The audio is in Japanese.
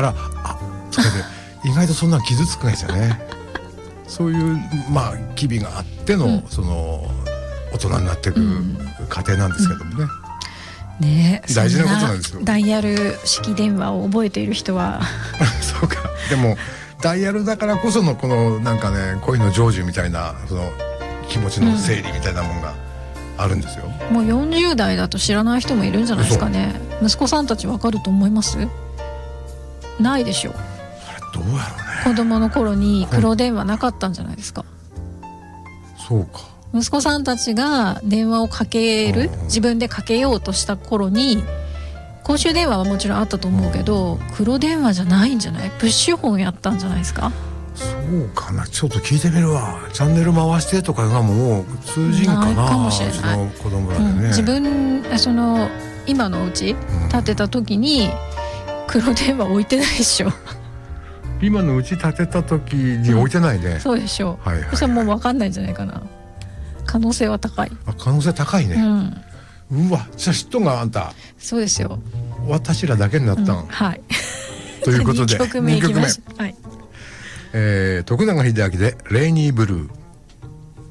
らそれで意外とそんな傷つくんですよね。そういう機微があっての、その大人になっていく過程なんですけどもね。 ね、 大事なことなんですよ。 ダイヤル式電話を覚えている人はそうか。でもダイヤルだからこそのこのなんかね、恋の成就みたいなその気持ちの整理みたいなものがあるんですよ。 もう40代だと知らない人もいるんじゃないですかね。息子さんたちわかると思います？ないでしょ。 どうやろうね。 子供の頃に黒電話なかったんじゃないですか。 そうか。 息子さんたちが電話をかける、自分でかけようとした頃に公衆電話はもちろんあったと思うけど、黒電話じゃないんじゃない？プッシュホンやったんじゃないですか。 そうかな。ちょっと聞いてみるわ。チャンネル回してとかがもう通じんかな。 ないかもしれない。 うちの子供らでね、 自分その今のお家建てた時に黒電話置いてないでしょ。 今のうち建てた時に置いてないね。 そうでしょう。 はいはいはい、 それもう分かんないんじゃないかな。可能性は高い。 可能性高いね。うわ、じゃあ知っとんがあんた。 そうですよ。 私らだけになったん。 はい。 ということで 2曲目いきましょう。はい。 徳永英明でレイニーブルー。